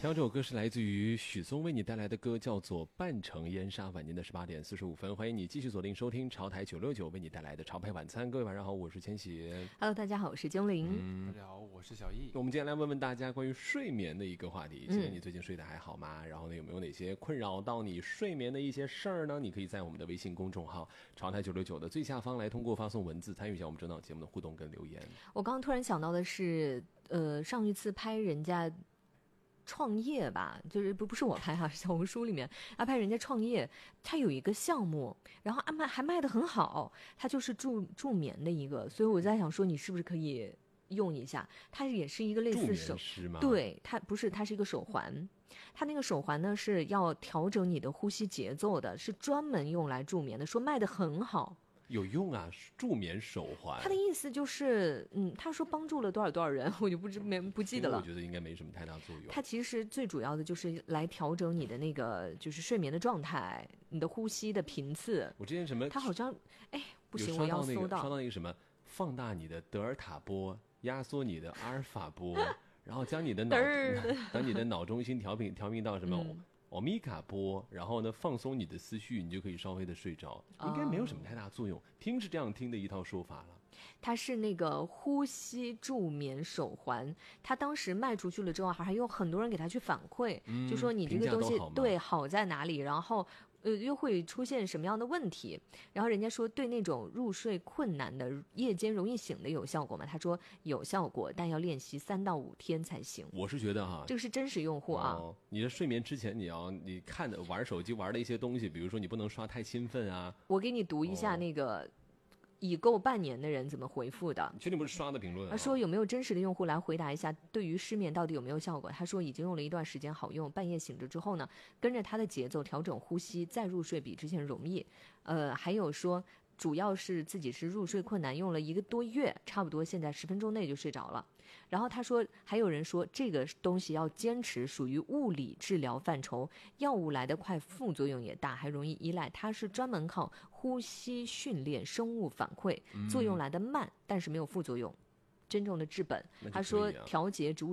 刚这首歌是来自于许嵩为你带来的歌，叫做《半城烟沙》。晚间的18点45分，欢迎你继续锁定收听潮台969为你带来的潮牌晚餐。各位晚上好，我是千玺。 Hello， 大家好，我是精灵。 大家好，我是小易。 我们今天来问问大家关于睡眠的一个话题。今天你最近睡得还好吗？然后呢，有没有哪些困扰到你睡眠的一些事儿呢？你可以在我们的微信公众号潮台969的最下方来通过发送文字参与一下我们这档节目的互动跟留言。 我刚刚突然想到的是，上一次拍人家创业吧，就是不是我拍哈，是小红书里面拍人家创业，他有一个项目，然后还卖得很好，他就是助眠的一个，所以我在想说，你是不是可以用一下？它也是一个类似手，对，它不是，它是一个手环，它那个手环呢是要调整你的呼吸节奏的，是专门用来助眠的，说卖得很好。 有用啊，助眠手环。 他的意思就是，他说帮助了多少人，我就不记得了。 我觉得应该没什么太大作用。 他其实最主要的就是来调整你的那个就是睡眠的状态，你的呼吸的频次。 我之前什么？ 他好像，不行，我要搜到。 刷到那个什么，放大你的德尔塔波，压缩你的阿尔法波，然后将你的脑中心调频到什么？欧米伽波，然后呢放松你的思绪，你就可以稍微的睡着，应该没有什么太大作用。听是这样听的一套说法了。 它是那个呼吸助眠手环，它当时卖出去了之后，还有很多人给他去反馈，就说你这个东西对好在哪里，然后又会出现什么样的问题？然后人家说对那种入睡困难的、夜间容易醒的有效果吗？他说有效果，但要练习3到5天才行。 我是觉得哈， 这个是真实用户啊。 你的睡眠之前你看的玩手机玩的一些东西，比如说你不能刷太兴奋啊。 我给你读一下那个。已购半年的人怎么回复的？ 你确定不是刷的评论？ 他说有没有真实的用户来回答一下，对于失眠到底有没有效果？他说已经用了一段时间，好用，半夜醒着之后呢，跟着他的节奏调整呼吸，再入睡比之前容易。还有说主要是自己是入睡困难，用了1个多月，差不多现在10分钟内就睡着了。然后他说还有人说这个东西要坚持，属于物理治疗范畴，药物来得快，副作用也大，还容易依赖。它是专门靠呼吸训练生物反馈，作用来得慢，但是没有副作用，真正的治本。他说调节植物